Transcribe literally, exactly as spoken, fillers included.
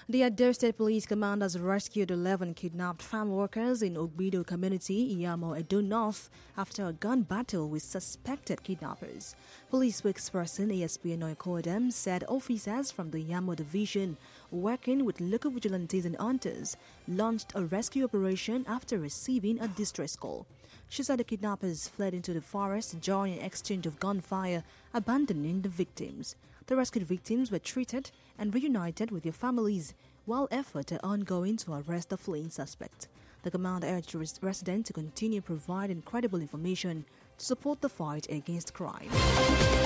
The Adair State Police Command has rescued eleven kidnapped farm workers in Ogbido community, Iyamo, Edo North, after a gun battle with suspected kidnappers. Police spokesperson A S P Enoy Kodem said officers from the Iyamo division, working with local vigilantes and hunters, launched a rescue operation after receiving a distress call. She said the kidnappers fled into the forest during an exchange of gunfire, abandoning the victims. The rescued victims were treated and reunited with their families, while efforts are ongoing to arrest the fleeing suspect. The command urged residents to continue providing credible information to support the fight against crime.